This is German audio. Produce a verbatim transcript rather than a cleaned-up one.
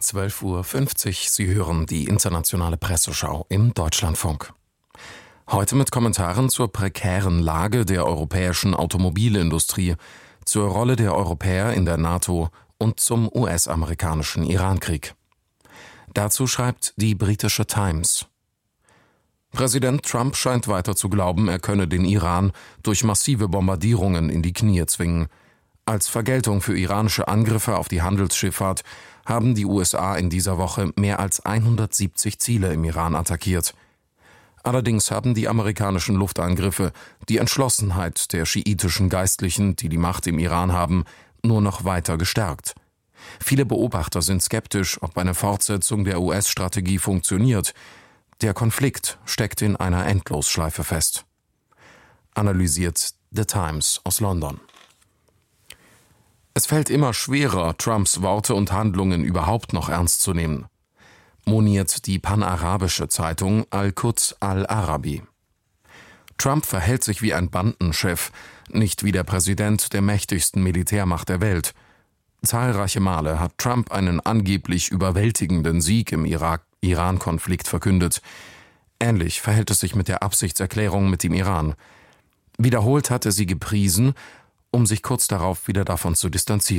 zwölf Uhr fünfzig. Sie hören die internationale Presseschau im Deutschlandfunk. Heute mit Kommentaren zur prekären Lage der europäischen Automobilindustrie, zur Rolle der Europäer in der NATO und zum U S-amerikanischen Irankrieg. Dazu schreibt die britische Times: Präsident Trump scheint weiter zu glauben, er könne den Iran durch massive Bombardierungen in die Knie zwingen. Als Vergeltung für iranische Angriffe auf die Handelsschifffahrt haben die U S A in dieser Woche mehr als hundertsiebzig Ziele im Iran attackiert. Allerdings haben die amerikanischen Luftangriffe die Entschlossenheit der schiitischen Geistlichen, die die Macht im Iran haben, nur noch weiter gestärkt. Viele Beobachter sind skeptisch, ob eine Fortsetzung der U S-Strategie funktioniert. Der Konflikt steckt in einer Endlosschleife fest. Analysiert The Times aus London. Es fällt immer schwerer, Trumps Worte und Handlungen überhaupt noch ernst zu nehmen, moniert die panarabische Zeitung Al-Quds Al-Arabi. Trump verhält sich wie ein Bandenchef, nicht wie der Präsident der mächtigsten Militärmacht der Welt. Zahlreiche Male hat Trump einen angeblich überwältigenden Sieg im Irak-Iran-Konflikt verkündet. Ähnlich verhält es sich mit der Absichtserklärung mit dem Iran. Wiederholt hat er sie gepriesen, um sich kurz darauf wieder davon zu distanzieren.